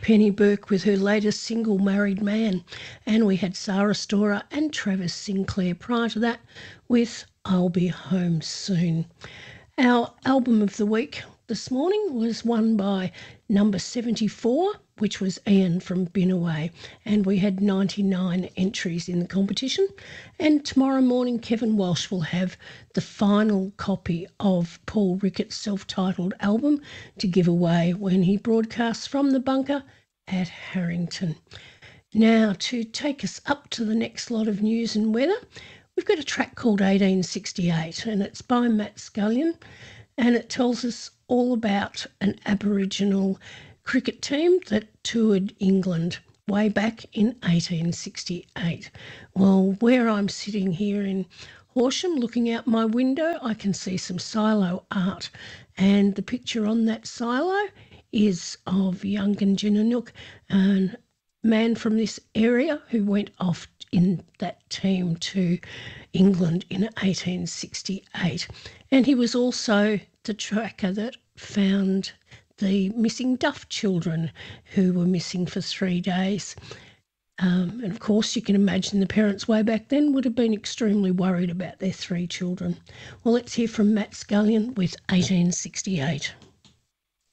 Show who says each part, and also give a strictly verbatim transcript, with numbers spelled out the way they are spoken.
Speaker 1: Penny Burke with her latest single, Married Man. And we had Sarah Storer and Travis Sinclair prior to that with I'll Be Home Soon. Our album of the week this morning was won by number seventy-four, which was Ian from Binaway, and we had ninety-nine entries in the competition. And tomorrow morning, Kevin Walsh will have the final copy of Paul Rickett's self-titled album to give away when he broadcasts from the bunker at Harrington. Now, to take us up to the next lot of news and weather, we've got a track called eighteen sixty-eight, and it's by Matt Scullion, and it tells us all about an Aboriginal cricket team that toured England way back in eighteen sixty-eight. Well, where I'm sitting here in Horsham looking out my window, I can see some silo art, and the picture on that silo is of Yungan Jinanook, a man from this area who went off in that team to England in eighteen sixty-eight. And he was also the tracker that found the missing Duff children who were missing for three days. Um, and of course, you can imagine the parents way back then would have been extremely worried about their three children. Well, let's hear from Matt Scullion with eighteen sixty-eight.